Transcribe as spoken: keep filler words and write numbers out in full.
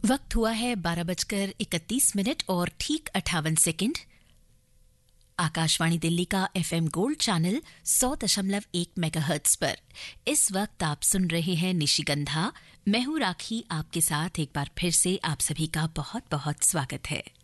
वक्त हुआ है बारह बजकर इकतीस मिनट और ठीक अट्ठावन सेकंड। आकाशवाणी दिल्ली का एफएम गोल्ड चैनल सौ दशमलव एक मेगाहर्ट्ज पर इस वक्त आप सुन रहे हैं निशिगंधा। मैं हूं राखी, आपके साथ एक बार फिर से आप सभी का बहुत बहुत स्वागत है।